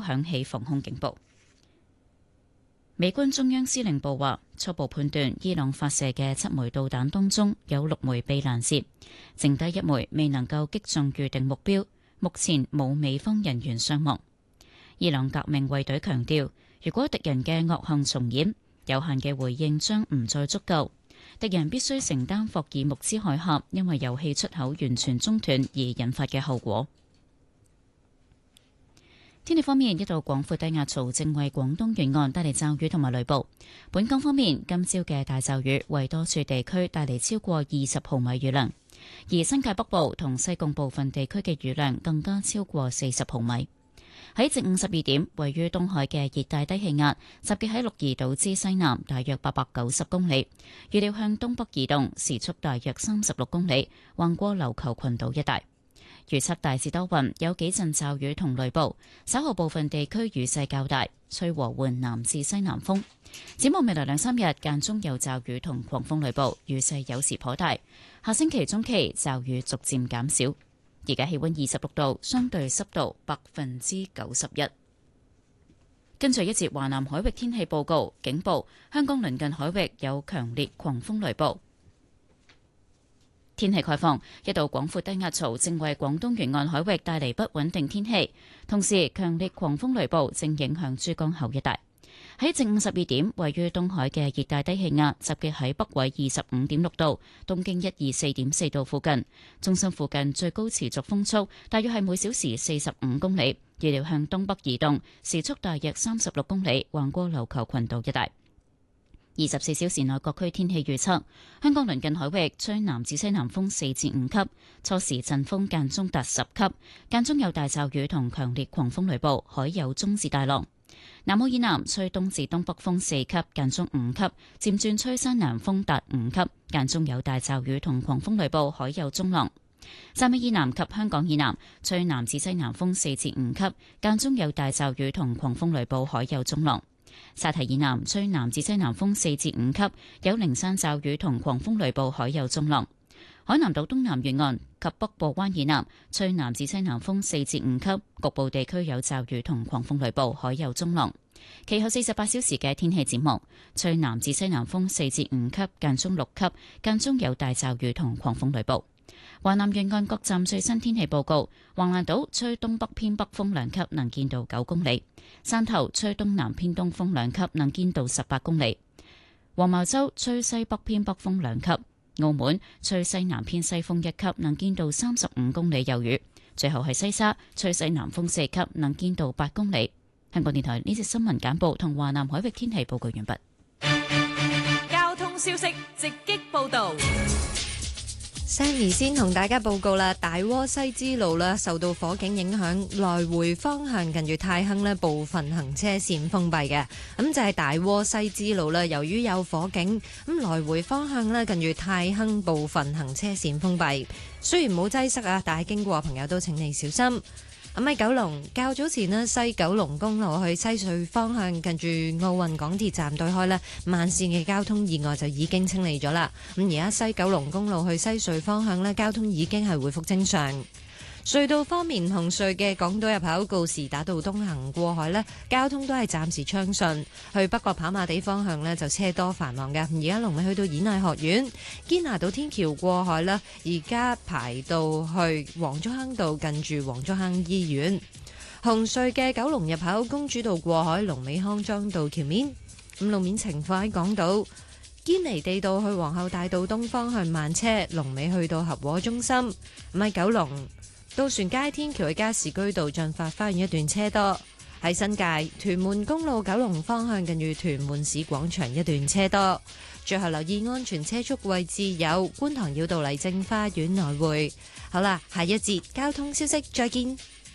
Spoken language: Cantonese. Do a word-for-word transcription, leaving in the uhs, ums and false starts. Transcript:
響起防空警報。美軍中央司令部話，初步判斷伊朗發射嘅七枚導彈當中有六枚被攔截，剩低一枚未能夠擊中預定目標，目前冇美方人員傷亡。伊朗革命衛隊強調，如果敵人嘅惡行重演，有限嘅回應將唔再足夠，敵人必須承擔霍爾木茲海峽因為油氣出口完全中斷而引發嘅後果。天氣方面，一道廣闊低壓槽正為廣東沿岸帶嚟驟雨同埋雷暴。本港方面，今朝嘅大驟雨為多處地區帶嚟超過二十毫米雨量，而新界北部同西貢部分地區嘅雨量更加超過四十毫米。喺正午十二點，位於東海嘅熱帶低氣壓集結喺鹿兒島之西南大約八百九十公里，預料向東北移動，時速大約三十六公里，橫過琉球群島一帶。預測大致多雲，有幾陣驟雨同雷暴，稍後部分地區雨勢較大，吹和緩南至西南風。展望未來兩三日，間中有驟雨同狂風雷暴，雨勢有時頗大。下星期中期驟雨逐漸減少。而家氣溫二十六度，相對濕度百分之九十一。跟住一節華南海域天氣報告，警報：香港鄰近海域有強烈狂風雷暴。天氣概況，一道廣闊低壓槽正為廣東沿岸海域帶嚟不穩定天氣，同時強烈狂風雷暴正影響珠江口一帶。喺正午十二點，位於東海嘅熱帶低氣壓集結喺北緯二十五點六度、東經一二四點四度附近，中心附近最高持續風速大約係每小時四十五公里，預料向東北移動，時速大約三十六公里，橫過琉球群島一帶。二十四小時內各區天氣預測：香港鄰近海域吹南至西南風四至五級，初時陣風間中達十級，間中有大驟雨同強烈狂風雷暴，海有中至大浪。南澳以南吹東至東北風四級，間中五級，漸轉吹山南風達五級，間中有大驟雨同狂風雷暴，海有中浪。汕尾以南及香港以南吹南至西南風四至五級，間中有大驟雨同狂風雷暴，海有中浪。沙堤以南吹南至西南風四至五級，有零散驟雨同狂風雷暴，海有中浪。海南島東南沿岸及北部灣以南吹南至西南風四至五級，局部地區有驟雨同狂風雷暴，海有中浪。其後四十八小時嘅天氣展望，吹南至西南風四至五級，間中六級，間中有大驟雨同狂風雷暴。華南沿岸各站最新天氣報告：橫瀾島吹東北偏北風兩級，能見度九公里；汕頭吹東南偏東風兩級，能見度十八公里；黃茅洲吹西北偏北風兩級；澳門吹西南偏西風一級，能見度三十五公里有餘；最後係西沙吹西南風四級，能見度八公里。香港電台呢節新聞簡報同華南海域天氣報告完畢。 交通消息直擊報道。 Sammy 先同大家報告啦，大窩西支路啦受到火警影響，來回方向近住泰亨咧部分行車線封閉嘅。咁就係大窩西支路啦，由於有火警，咁來回方向咧近住泰亨部分行車線封閉。雖然冇擠塞啊，但係經過朋友都請你小心。咁喺九龍，較早前咧西九龍公路去西隧方向近住奧運港鐵站對開咧，慢線嘅交通意外就已經清理咗啦。咁而家西九龍公路去西隧方向咧，交通已經係回復正常。隧道方面，紅隧嘅港島入口告士打道東行過海咧，交通都係暫時暢順。去北角跑馬地方向咧就車多繁忙嘅。而家龍尾去到演藝學院，堅拿道天橋過海啦，而家排到去黃竹坑道近住黃竹坑醫院。紅隧嘅九龍入口公主道過海，龍尾康莊道橋面。咁路面情況喺港島堅尼地道去皇后大道東方向慢車，龍尾去到合和中心。咁喺九龍渡船街天橋嘅加士居道進發花園一段車多。喺新界屯門公路九龍方向近住屯門市廣場一段車多。最後留意安全車速位置有觀塘繞道麗晶花園來回。好啦，下一節交通消息再見。